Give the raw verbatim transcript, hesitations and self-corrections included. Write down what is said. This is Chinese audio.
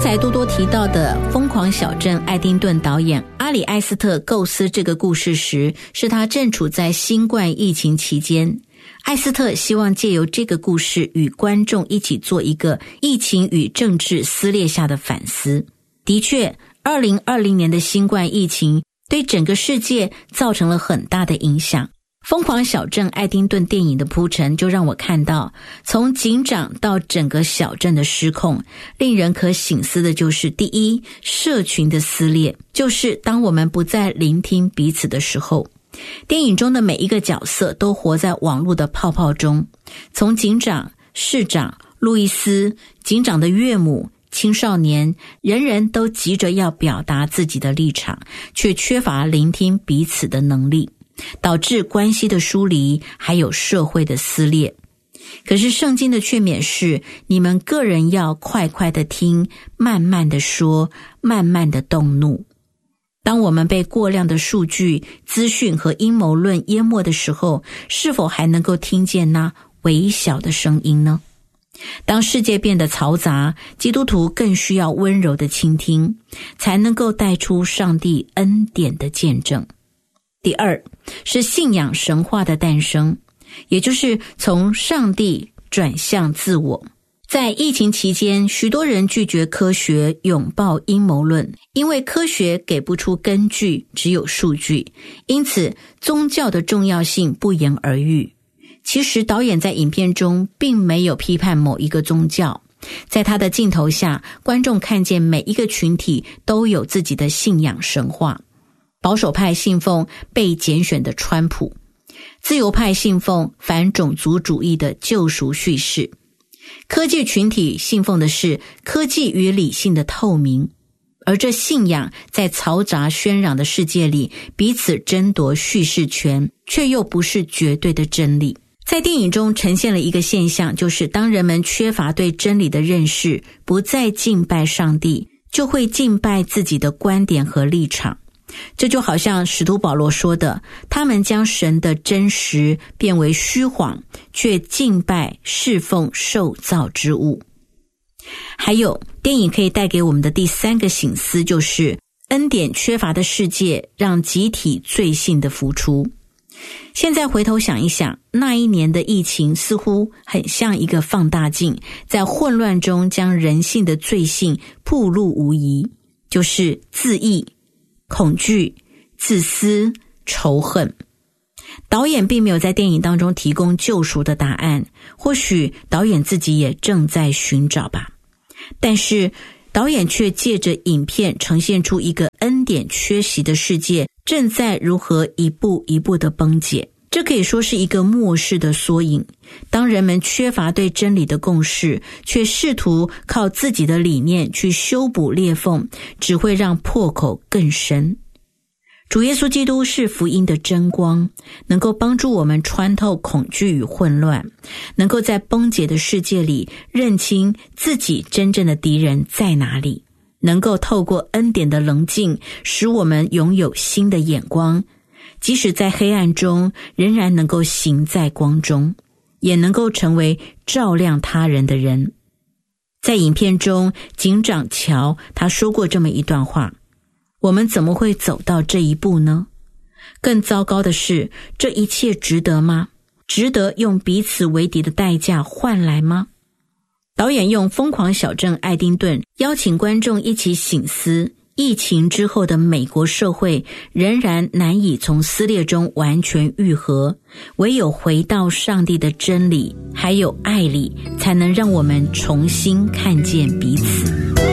才多多提到的《疯狂小镇》，艾丁顿导演阿里艾斯特构思这个故事时，是他正处在新冠疫情期间。艾斯特希望借由这个故事与观众一起做一个疫情与政治撕裂下的反思。的确，二零二零年的新冠疫情对整个世界造成了很大的影响。疯狂小镇艾丁顿电影的铺陈就让我看到，从警长到整个小镇的失控，令人可省思的就是第一，社群的撕裂，就是当我们不再聆听彼此的时候。电影中的每一个角色都活在网络的泡泡中，从警长、市长、路易斯、警长的岳母、青少年，人人都急着要表达自己的立场，却缺乏聆听彼此的能力，导致关系的疏离，还有社会的撕裂。可是圣经的劝勉是，你们个人要快快的听，慢慢的说，慢慢的动怒。当我们被过量的数据、资讯和阴谋论淹没的时候，是否还能够听见那微小的声音呢？当世界变得嘈杂，基督徒更需要温柔的倾听，才能够带出上帝恩典的见证。第二，是信仰神话的诞生，也就是从上帝转向自我。在疫情期间，许多人拒绝科学，拥抱阴谋论，因为科学给不出根据，只有数据，因此宗教的重要性不言而喻。其实导演在影片中并没有批判某一个宗教，在他的镜头下，观众看见每一个群体都有自己的信仰神话。保守派信奉被拣选的川普，自由派信奉反种族主义的救赎叙事，科技群体信奉的是科技与理性的透明，而这信仰在嘈杂喧嚷的世界里彼此争夺叙事权，却又不是绝对的真理。在电影中呈现了一个现象，就是当人们缺乏对真理的认识，不再敬拜上帝，就会敬拜自己的观点和立场。这就好像使徒保罗说的，他们将神的真实变为虚谎，却敬拜侍奉受造之物。还有，电影可以带给我们的第三个省思，就是恩典缺乏的世界让集体罪性的浮出。现在回头想一想，那一年的疫情似乎很像一个放大镜，在混乱中将人性的罪性暴露无遗，就是自义、恐惧、自私、仇恨。导演并没有在电影当中提供救赎的答案，或许导演自己也正在寻找吧。但是导演却借着影片呈现出一个恩典缺席的世界正在如何一步一步的崩解。这可以说是一个末世的缩影。当人们缺乏对真理的共识，却试图靠自己的理念去修补裂缝，只会让破口更深。主耶稣基督是福音的真光，能够帮助我们穿透恐惧与混乱，能够在崩解的世界里认清自己真正的敌人在哪里，能够透过恩典的棱镜，使我们拥有新的眼光，即使在黑暗中，仍然能够行在光中，也能够成为照亮他人的人。在影片中，警长乔他说过这么一段话，我们怎么会走到这一步呢？更糟糕的是，这一切值得吗？值得用彼此为敌的代价换来吗？导演用《疯狂小镇艾丁顿》邀请观众一起省思，疫情之后的美国社会仍然难以从撕裂中完全愈合，唯有回到上帝的真理还有爱里，才能让我们重新看见彼此。